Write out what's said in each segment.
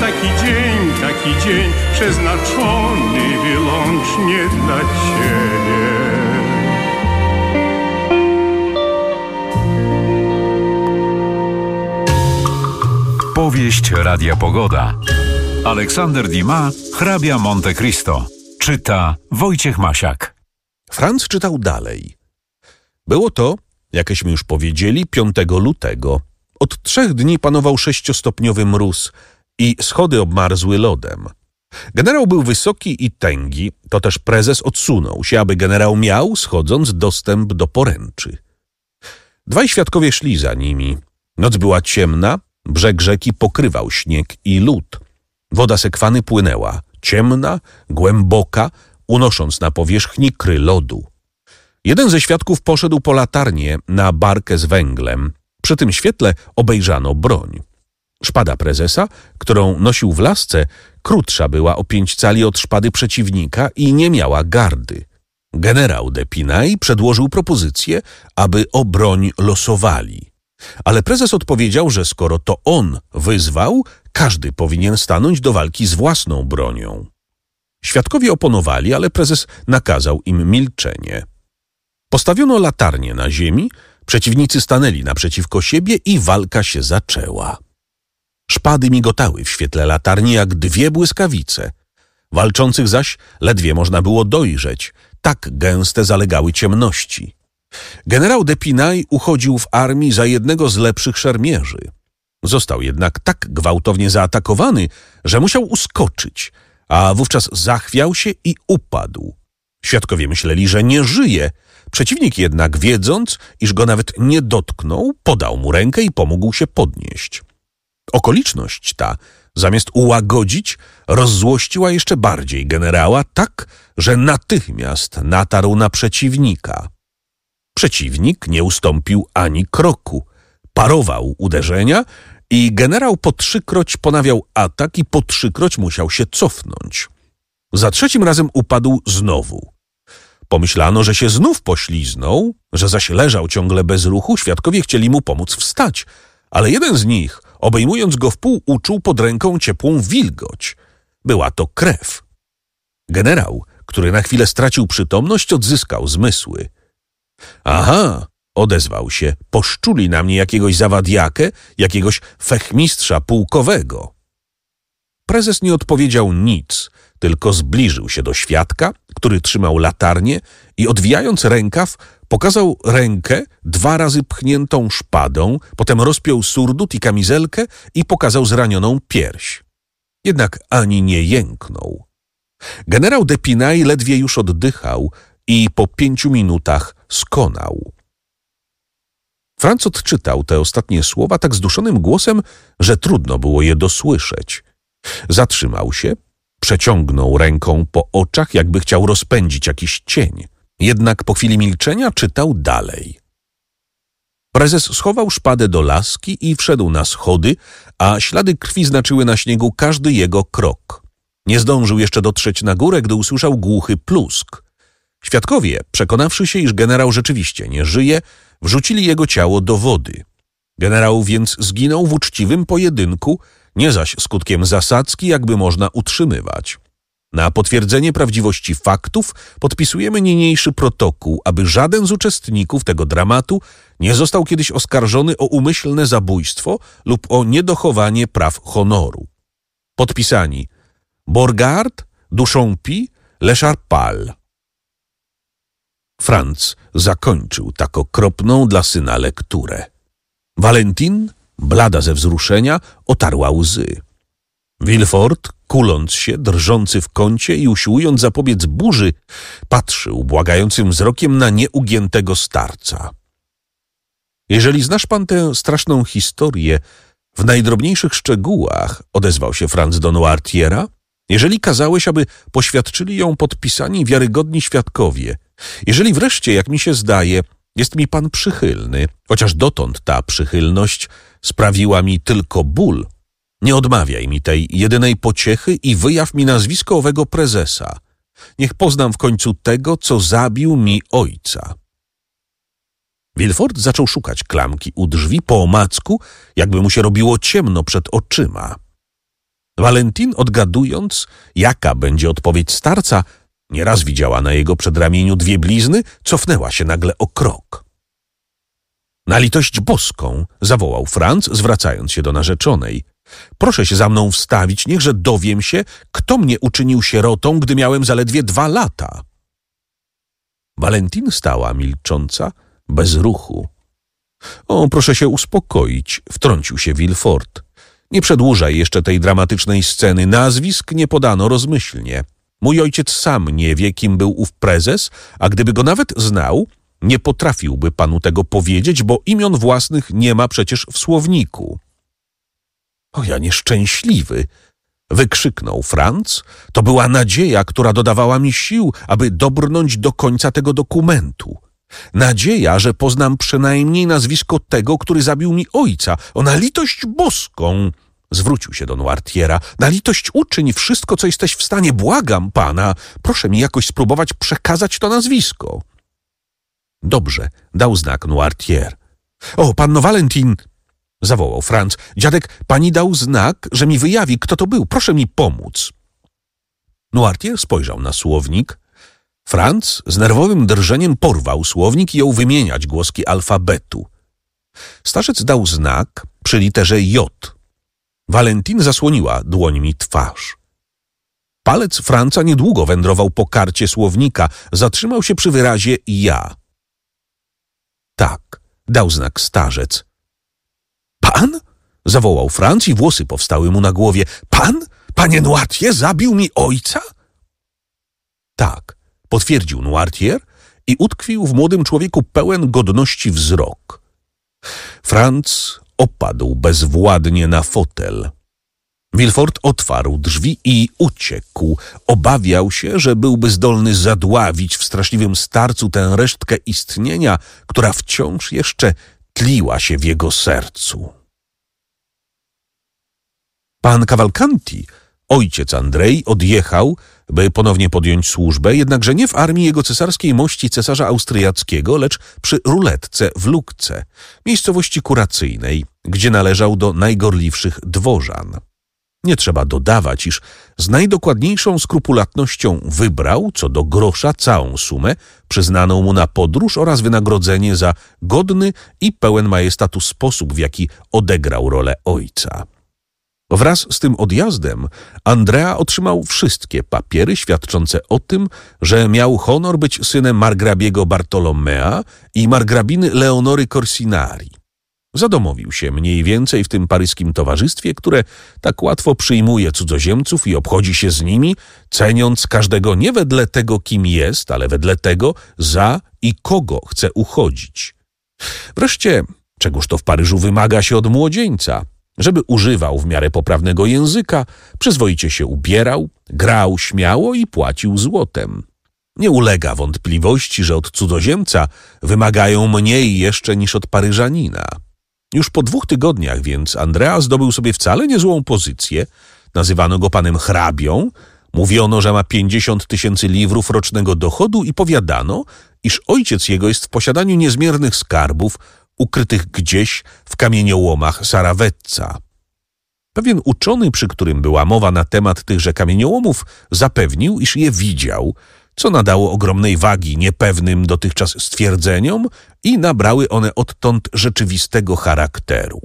taki dzień przeznaczony wyłącznie dla Ciebie. Powieść Radia Pogoda. Aleksander Dumas, Hrabia Monte Cristo. Czyta Wojciech Masiak. Franz czytał dalej. Było to, jakeśmy już powiedzieli, 5 lutego. Od 3 dni panował 6-stopniowy mróz i schody obmarzły lodem. Generał był wysoki i tęgi, to też prezes odsunął się, aby generał miał, schodząc, dostęp do poręczy. 2 świadkowie szli za nimi. Noc była ciemna, brzeg rzeki pokrywał śnieg i lód. Woda sekwany płynęła, ciemna, głęboka, unosząc na powierzchni kry lodu. Jeden ze świadków poszedł po latarnię na barkę z węglem. Przy tym świetle obejrzano broń. Szpada prezesa, którą nosił w lasce, krótsza była o 5 cali od szpady przeciwnika i nie miała gardy. Generał d'Épinay przedłożył propozycję, aby o broń losowali. Ale prezes odpowiedział, że skoro to on wyzwał, każdy powinien stanąć do walki z własną bronią. Świadkowie oponowali, ale prezes nakazał im milczenie. Postawiono latarnię na ziemi, przeciwnicy stanęli naprzeciwko siebie i walka się zaczęła. Szpady migotały w świetle latarni jak 2 błyskawice. Walczących zaś ledwie można było dojrzeć, tak gęste zalegały ciemności. Generał d'Épinay uchodził w armii za jednego z lepszych szermierzy. Został jednak tak gwałtownie zaatakowany, że musiał uskoczyć, a wówczas zachwiał się i upadł. Świadkowie myśleli, że nie żyje. Przeciwnik jednak, wiedząc, iż go nawet nie dotknął, podał mu rękę i pomógł się podnieść. Okoliczność ta, zamiast ułagodzić, rozzłościła jeszcze bardziej generała tak, że natychmiast natarł na przeciwnika. Przeciwnik nie ustąpił ani kroku. Parował uderzenia i generał po 3-kroć ponawiał atak i po 3-kroć musiał się cofnąć. Za 3. razem upadł znowu. Pomyślano, że się znów pośliznął, że zaś leżał ciągle bez ruchu, świadkowie chcieli mu pomóc wstać, ale jeden z nich, obejmując go wpół, uczuł pod ręką ciepłą wilgoć. Była to krew. Generał, który na chwilę stracił przytomność, odzyskał zmysły. Aha, odezwał się, poszczuli na mnie jakiegoś zawadiakę, jakiegoś fechmistrza pułkowego. Prezes nie odpowiedział nic, tylko zbliżył się do świadka, który trzymał latarnię i odwijając rękaw, pokazał rękę 2 razy pchniętą szpadą, potem rozpiął surdut i kamizelkę i pokazał zranioną pierś. Jednak ani nie jęknął. Generał d'Épinay ledwie już oddychał i po 5 minutach skonał. Franz odczytał te ostatnie słowa tak zduszonym głosem, że trudno było je dosłyszeć. Zatrzymał się, przeciągnął ręką po oczach, jakby chciał rozpędzić jakiś cień. Jednak po chwili milczenia czytał dalej. Prezes schował szpadę do laski i wszedł na schody, a ślady krwi znaczyły na śniegu każdy jego krok. Nie zdążył jeszcze dotrzeć na górę, gdy usłyszał głuchy plusk. Świadkowie, przekonawszy się, iż generał rzeczywiście nie żyje, wrzucili jego ciało do wody. Generał więc zginął w uczciwym pojedynku, nie zaś skutkiem zasadzki, jakby można utrzymywać. Na potwierdzenie prawdziwości faktów podpisujemy niniejszy protokół, aby żaden z uczestników tego dramatu nie został kiedyś oskarżony o umyślne zabójstwo lub o niedochowanie praw honoru. Podpisani Borgard, Duchampy, Lecharpal. Franz zakończył tak okropną dla syna lekturę. Valentine, blada ze wzruszenia, otarła łzy. Villefort, kuląc się, drżący w kącie i usiłując zapobiec burzy, patrzył błagającym wzrokiem na nieugiętego starca. Jeżeli znasz pan tę straszną historię w najdrobniejszych szczegółach, odezwał się Franz do Noirtiera, jeżeli kazałeś, aby poświadczyli ją podpisani wiarygodni świadkowie, jeżeli wreszcie, jak mi się zdaje, jest mi pan przychylny, chociaż dotąd ta przychylność sprawiła mi tylko ból, nie odmawiaj mi tej jedynej pociechy i wyjaw mi nazwisko owego prezesa. Niech poznam w końcu tego, co zabił mi ojca. Villefort zaczął szukać klamki u drzwi po omacku, jakby mu się robiło ciemno przed oczyma. Valentine, odgadując, jaka będzie odpowiedź starca, nieraz widziała na jego przedramieniu 2 blizny, cofnęła się nagle o krok. Na litość boską, zawołał Franz, zwracając się do narzeczonej. Proszę się za mną wstawić, niechże dowiem się, kto mnie uczynił sierotą, gdy miałem zaledwie 2 lata. Valentine stała milcząca, bez ruchu. O, proszę się uspokoić, wtrącił się Villefort. Nie przedłużaj jeszcze tej dramatycznej sceny. Nazwisk nie podano rozmyślnie. Mój ojciec sam nie wie, kim był ów prezes, a gdyby go nawet znał, nie potrafiłby panu tego powiedzieć, bo imion własnych nie ma przecież w słowniku. O, ja nieszczęśliwy! Wykrzyknął Franz. To była nadzieja, która dodawała mi sił, aby dobrnąć do końca tego dokumentu. Nadzieja, że poznam przynajmniej nazwisko tego, który zabił mi ojca. O, na litość boską! Zwrócił się do Noirtiera. Na litość uczyń wszystko, co jesteś w stanie. Błagam pana. Proszę mi jakoś spróbować przekazać to nazwisko. Dobrze, dał znak Noirtier. O, panno Valentine! Zawołał Franz. Dziadek, pani dał znak, że mi wyjawi, kto to był. Proszę mi pomóc. Noirtier spojrzał na słownik. Franz z nerwowym drżeniem porwał słownik i jął wymieniać głoski alfabetu. Starzec dał znak przy literze J. Valentine zasłoniła dłońmi twarz. Palec Franza niedługo wędrował po karcie słownika. Zatrzymał się przy wyrazie ja. Tak, dał znak starzec. Pan? Zawołał Franz i włosy powstały mu na głowie. Pan? Panie Noirtier, zabił mi ojca? Tak, potwierdził Noirtier i utkwił w młodym człowieku pełen godności wzrok. Franz opadł bezwładnie na fotel. Villefort otwarł drzwi i uciekł. Obawiał się, że byłby zdolny zadławić w straszliwym starcu tę resztkę istnienia, która wciąż jeszcze tliła się w jego sercu. Pan Cavalcanti, ojciec Andrei, odjechał, by ponownie podjąć służbę, jednakże nie w armii jego cesarskiej mości cesarza austriackiego, lecz przy Ruletce w Lucce, miejscowości kuracyjnej, gdzie należał do najgorliwszych dworzan. Nie trzeba dodawać, iż z najdokładniejszą skrupulatnością wybrał, co do grosza, całą sumę przyznaną mu na podróż oraz wynagrodzenie za godny i pełen majestatu sposób, w jaki odegrał rolę ojca. Wraz z tym odjazdem Andrea otrzymał wszystkie papiery świadczące o tym, że miał honor być synem margrabiego Bartolomea i margrabiny Leonory Corsinari. Zadomowił się mniej więcej w tym paryskim towarzystwie, które tak łatwo przyjmuje cudzoziemców i obchodzi się z nimi, ceniąc każdego nie wedle tego, kim jest, ale wedle tego, za i kogo chce uchodzić. Wreszcie, czegóż to w Paryżu wymaga się od młodzieńca? Żeby używał w miarę poprawnego języka, przyzwoicie się ubierał, grał śmiało i płacił złotem. Nie ulega wątpliwości, że od cudzoziemca wymagają mniej jeszcze niż od Paryżanina. Już po 2 tygodniach więc Andrea zdobył sobie wcale niezłą pozycję. Nazywano go panem hrabią, mówiono, że ma 50 000 liwrów rocznego dochodu i powiadano, iż ojciec jego jest w posiadaniu niezmiernych skarbów, ukrytych gdzieś w kamieniołomach Saravezza. Pewien uczony, przy którym była mowa na temat tychże kamieniołomów, zapewnił, iż je widział, co nadało ogromnej wagi niepewnym dotychczas stwierdzeniom i nabrały one odtąd rzeczywistego charakteru.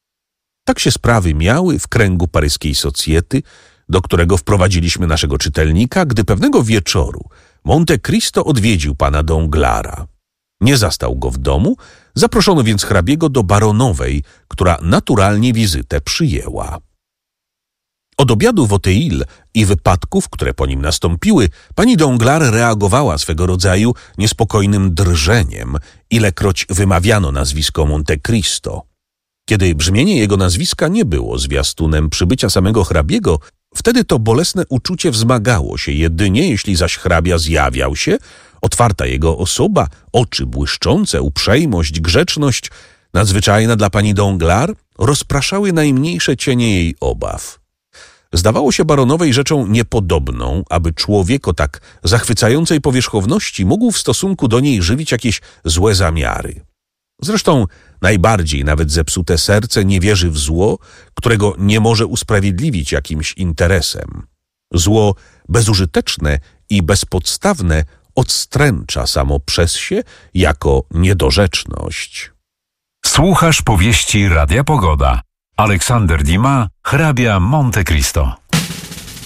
Tak się sprawy miały w kręgu paryskiej socjety, do którego wprowadziliśmy naszego czytelnika, gdy pewnego wieczoru Monte Cristo odwiedził pana Donglara. Nie zastał go w domu, zaproszono więc hrabiego do baronowej, która naturalnie wizytę przyjęła. Od obiadu w Auteuil i wypadków, które po nim nastąpiły, pani Danglars reagowała swego rodzaju niespokojnym drżeniem, ilekroć wymawiano nazwisko Monte Cristo. Kiedy brzmienie jego nazwiska nie było zwiastunem przybycia samego hrabiego, wtedy to bolesne uczucie wzmagało się jedynie, jeśli zaś hrabia zjawiał się, otwarta jego osoba, oczy błyszczące, uprzejmość, grzeczność, nadzwyczajna dla pani Danglars, rozpraszały najmniejsze cienie jej obaw. Zdawało się baronowej rzeczą niepodobną, aby człowiek o tak zachwycającej powierzchowności mógł w stosunku do niej żywić jakieś złe zamiary. Zresztą najbardziej nawet zepsute serce nie wierzy w zło, którego nie może usprawiedliwić jakimś interesem. Zło bezużyteczne i bezpodstawne odstręcza samo przez się jako niedorzeczność. Słuchasz powieści Radia Pogoda. Aleksander Dumas, hrabia Monte Cristo.